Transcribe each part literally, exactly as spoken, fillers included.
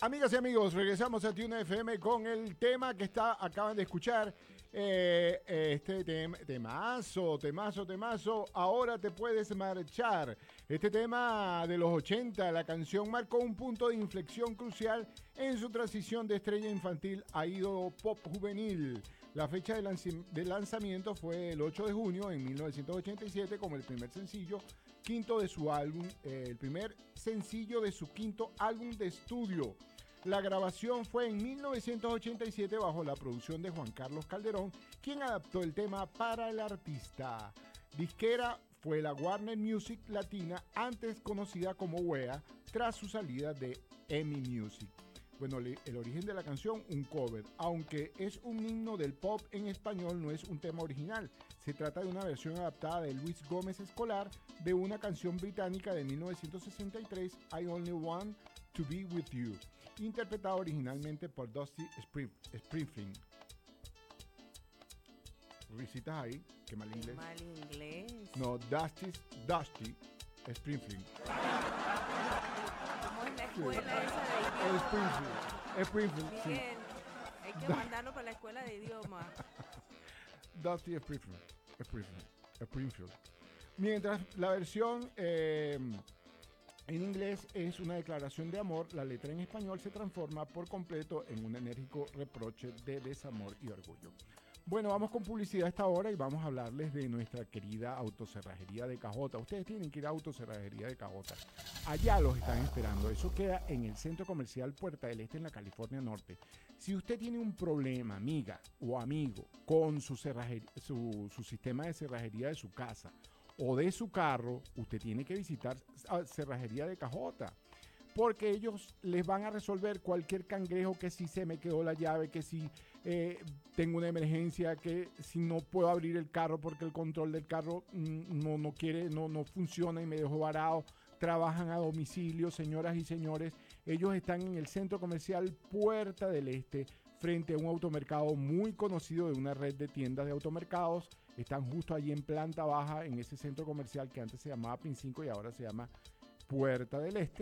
Amigas y amigos, regresamos a Tune F M con el tema que está, acaban de escuchar. Eh, este tem, temazo, temazo, temazo. Ahora te puedes marchar. Este tema de los ochenta, la canción marcó un punto de inflexión crucial en su transición de estrella infantil a ídolo pop juvenil. La fecha de, lanz- de lanzamiento fue el ocho de junio en mil novecientos ochenta y siete como el primer sencillo, quinto de su álbum, eh, el primer sencillo de su quinto álbum de estudio. La grabación fue en mil novecientos ochenta y siete bajo la producción de Juan Carlos Calderón, quien adaptó el tema para el artista. Disquera fue la Warner Music Latina, antes conocida como W E A, tras su salida de E M I Music. Bueno, el origen de la canción, un cover. Aunque es un himno del pop en español, no es un tema original. Se trata de una versión adaptada de Luis Gómez Escolar de una canción británica de mil novecientos sesenta y tres, I Only Want to Be With You, interpretada originalmente por Dusty Spring- Springfield. Risitas ahí, qué mal inglés. Qué mal inglés. No, Dusty, Dusty Springfield. ¿Cómo es la escuela esa de idiomas? Springfield. Springfield, sí. Miguel, hay que mandarlo para la escuela de idiomas. Dusty Springfield. Springfield. Springfield. Mientras la versión eh, en inglés es una declaración de amor, la letra en español se transforma por completo en un enérgico reproche de desamor y orgullo. Bueno, vamos con publicidad a esta hora y vamos a hablarles de nuestra querida autocerrajería de Cajota. Ustedes tienen que ir a Autocerrajería de Cajota. Allá los están esperando. Eso queda en el Centro Comercial Puerta del Este en la California Norte. Si usted tiene un problema, amiga o amigo, con su, cerrajería, su, su sistema de cerrajería de su casa o de su carro, usted tiene que visitar a Cerrajería de Cajota. Porque ellos les van a resolver cualquier cangrejo, que si se me quedó la llave, que si eh, tengo una emergencia, que si no puedo abrir el carro porque el control del carro mm, no, no quiere, no, no funciona y me dejó varado. Trabajan a domicilio, señoras y señores. Ellos están en el Centro Comercial Puerta del Este, frente a un automercado muy conocido de una red de tiendas de automercados. Están justo allí en planta baja, en ese centro comercial que antes se llamaba Pin cinco y ahora se llama Puerta del Este.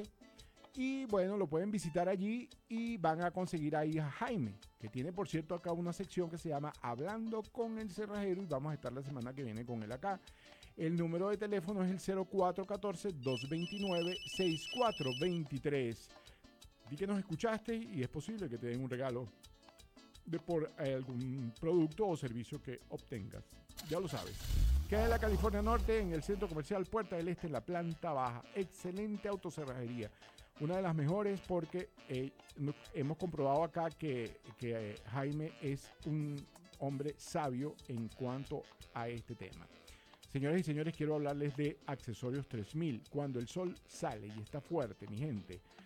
Y bueno, lo pueden visitar allí y van a conseguir ahí a Jaime, que tiene por cierto acá una sección que se llama Hablando con el Cerrajero, y vamos a estar la semana que viene con él acá. El número de teléfono es el cero cuatro uno cuatro, dos dos nueve, seis cuatro dos tres. Di que nos escuchaste y es posible que te den un regalo de por algún producto o servicio que obtengas. Ya lo sabes. Queda en la California Norte, en el Centro Comercial Puerta del Este, en la planta baja. Excelente autocerrajería. Una de las mejores porque eh, hemos comprobado acá que, que eh, Jaime es un hombre sabio en cuanto a este tema. Señoras y señores, quiero hablarles de Accesorios tres mil. Cuando el sol sale y está fuerte, mi gente,